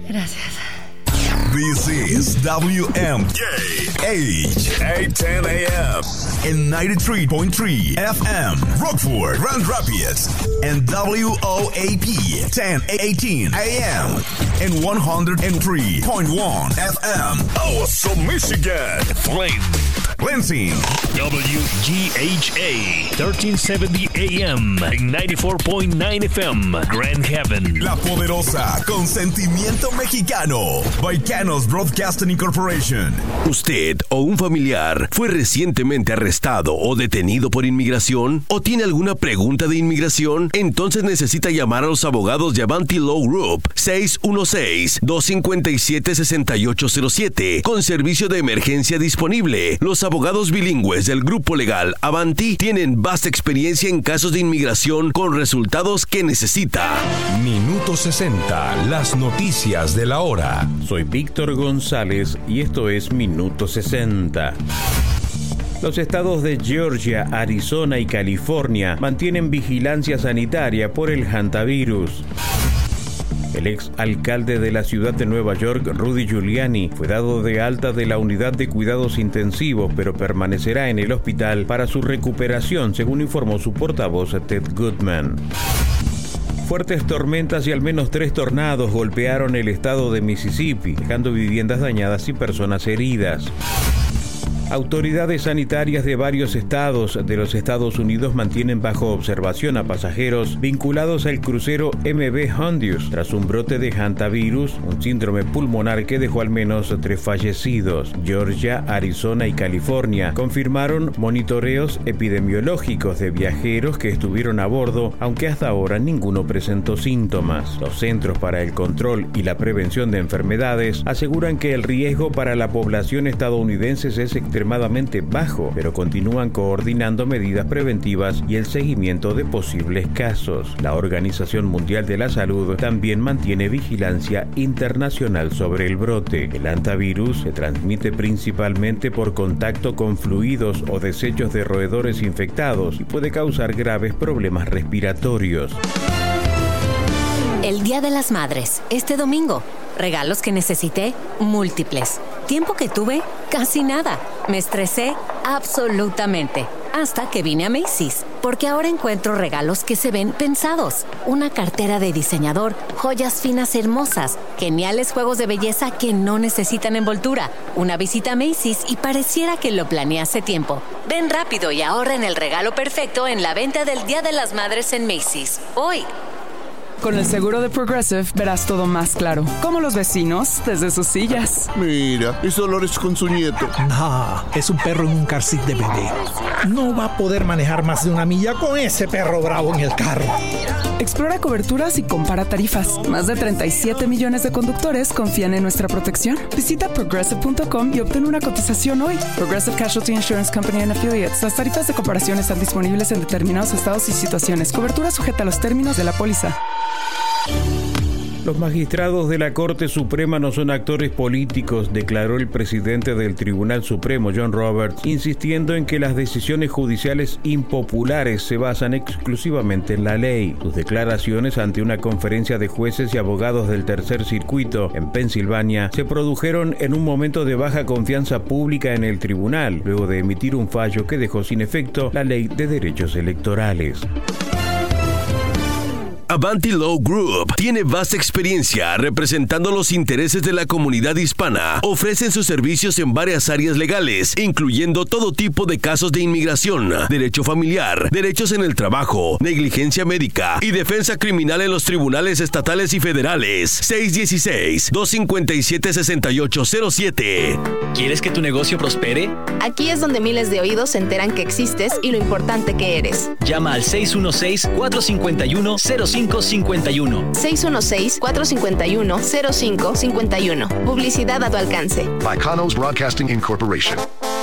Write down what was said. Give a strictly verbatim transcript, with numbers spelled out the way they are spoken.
Gracias. This is W M K H eight ten A M and ninety-three point three F M Rockford, Grand Rapids, and W O A P ten eighteen A M and one oh three point one F M Awesome, Michigan, Flint, Lansing, W G H A thirteen seventy A M and ninety-four point nine F M Grand Haven. La Poderosa, con sentimiento mexicano. Vaicanos Broadcasting Incorporation. ¿Usted o un familiar fue recientemente arrestado o detenido por inmigración? ¿O tiene alguna pregunta de inmigración? Entonces necesita llamar a los abogados de Avanti Law Group seis uno seis, dos cinco siete, seis ocho cero siete con servicio de emergencia disponible. Los abogados bilingües del grupo legal Avanti tienen vasta experiencia en casos de inmigración con resultados que necesita. Minuto sesenta, las noticias de la hora. Soy Víctor González y esto es Minuto sesenta. Los estados de Georgia, Arizona y California mantienen vigilancia sanitaria por el hantavirus. El ex alcalde de la ciudad de Nueva York, Rudy Giuliani, fue dado de alta de la unidad de cuidados intensivos, pero permanecerá en el hospital para su recuperación, según informó su portavoz Ted Goodman. Fuertes tormentas y al menos tres tornados golpearon el estado de Mississippi, dejando viviendas dañadas y personas heridas. Autoridades sanitarias de varios estados de los Estados Unidos mantienen bajo observación a pasajeros vinculados al crucero M V Honduras tras un brote de hantavirus, un síndrome pulmonar que dejó al menos tres fallecidos. Georgia, Arizona y California confirmaron monitoreos epidemiológicos de viajeros que estuvieron a bordo, aunque hasta ahora ninguno presentó síntomas. Los Centros para el Control y la Prevención de Enfermedades aseguran que el riesgo para la población estadounidense es extremadamente extremadamente bajo, pero continúan coordinando medidas preventivas y el seguimiento de posibles casos. La Organización Mundial de la Salud también mantiene vigilancia internacional sobre el brote. El hantavirus se transmite principalmente por contacto con fluidos o desechos de roedores infectados y puede causar graves problemas respiratorios. El Día de las Madres, este domingo. Regalos que necesité, múltiples. Tiempo que tuve, casi nada. Me estresé absolutamente. Hasta que vine a Macy's, porque ahora encuentro regalos que se ven pensados. Una cartera de diseñador, joyas finas hermosas, geniales juegos de belleza que no necesitan envoltura. Una visita a Macy's y pareciera que lo planeé hace tiempo. Ven rápido y ahorra en el regalo perfecto en la venta del Día de las Madres en Macy's. Hoy. Con el seguro de Progressive verás todo más claro, como los vecinos desde sus sillas. Mira, es Dolores con su nieto. No, es un perro en un car seat de bebé. No va a poder manejar más de una milla con ese perro bravo en el carro. Explora coberturas y compara tarifas. Más de treinta y siete millones de conductores confían en nuestra protección. Visita progressive punto com y obtén una cotización hoy. Progressive Casualty Insurance Company and Affiliates. Las tarifas de comparación están disponibles en determinados estados y situaciones. Cobertura sujeta a los términos de la póliza. Los magistrados de la Corte Suprema no son actores políticos, declaró el presidente del Tribunal Supremo, John Roberts, insistiendo en que las decisiones judiciales impopulares se basan exclusivamente en la ley. Sus declaraciones ante una conferencia de jueces y abogados del Tercer Circuito en Pensilvania se produjeron en un momento de baja confianza pública en el tribunal, luego de emitir un fallo que dejó sin efecto la ley de derechos electorales. Avanti Law Group tiene vasta experiencia representando los intereses de la comunidad hispana. Ofrecen sus servicios en varias áreas legales, incluyendo todo tipo de casos de inmigración, derecho familiar, derechos en el trabajo, negligencia médica y defensa criminal en los tribunales estatales y federales. seis uno seis, dos cinco siete, seis ocho cero siete. ¿Quieres que tu negocio prospere? Aquí es donde miles de oídos se enteran que existes y lo importante que eres. Llama al seis uno seis, cuatro cinco uno, cero cinco cinco uno. seis uno seis, cuatro cinco uno, cero cinco cinco uno. Publicidad a tu alcance. Vaicanos Broadcasting Incorporation.